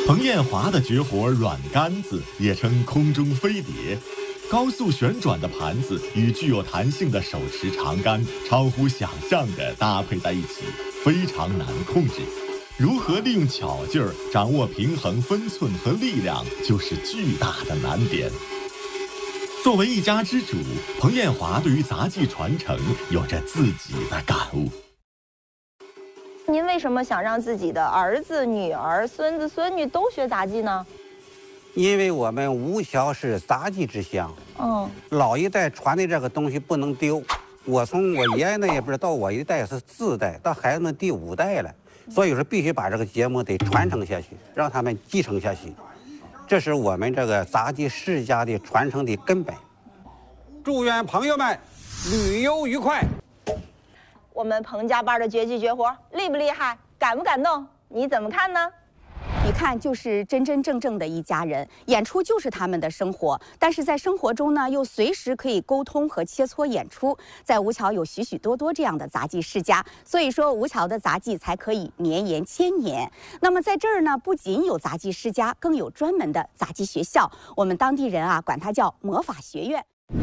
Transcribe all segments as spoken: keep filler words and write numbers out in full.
彭艳华的绝活软杆子也称空中飞碟，高速旋转的盘子与具有弹性的手持长杆超乎想象地搭配在一起，非常难控制。如何利用巧劲儿掌握平衡分寸和力量，就是巨大的难点。作为一家之主，彭艳华对于杂技传承有着自己的感悟。 您为什么想让自己的儿子、女儿、孙子、孙女都学杂技呢？ 因为我们吴桥是杂技之乡， 嗯， 老一代传的这个东西不能丢。我从我爷爷那一辈到我一代是四代，到孩子们第五代了，所以说必须把这个节目得传承下去，让他们继承下去。这是我们这个杂技世家的传承的根本。祝愿朋友们旅游愉快。 我们彭家班的绝技绝活厉不厉害？感不感动？你怎么看呢？ 一看就是真真正正的一家人，演出就是他们的生活，但是在生活中呢，又随时可以沟通和切磋演出。在吴桥有许许多多这样的杂技世家，所以说吴桥的杂技才可以绵延千年。那么在这儿呢，不仅有杂技世家，更有专门的杂技学校，我们当地人啊管它叫魔法学院。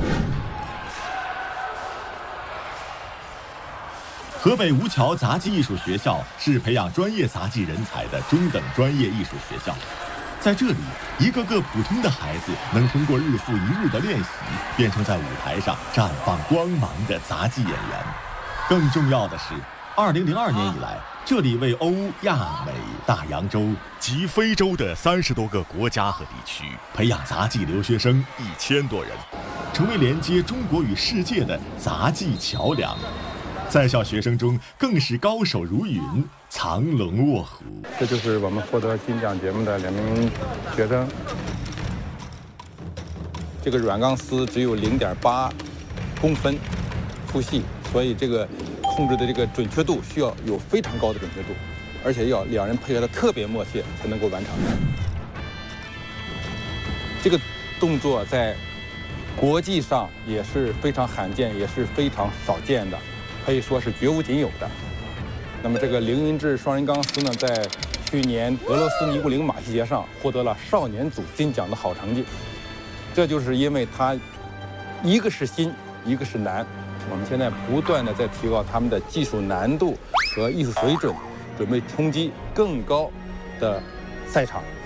河北吴桥杂技艺术学校是培养专业杂技人才的中等专业艺术学校，在这里，一个个普通的孩子能通过日复一日的练习，变成在舞台上绽放光芒的杂技演员。更重要的是，二零零二年以来，这里为欧亚美大洋洲及非洲的三十多个国家和地区培养杂技留学生一千多人，成为连接中国与世界的杂技桥梁。在校学生中更是高手如云，藏龙卧虎。 这就是我们获得金奖节目的两名学生。这个软钢丝只有零点八公分粗细，所以这个控制的这个准确度需要有非常高的准确度，而且要两人配合的特别默契才能够完成。这个动作在国际上也是非常罕见，也是非常少见的。可以说是绝无仅有的。那么这个凌云志双人钢丝呢，在去年俄罗斯尼古林马戏节上获得了少年组金奖的好成绩，这就是因为它一个是新，一个是难。我们现在不断的在提高他们的技术难度和艺术水准，准备冲击更高的赛场。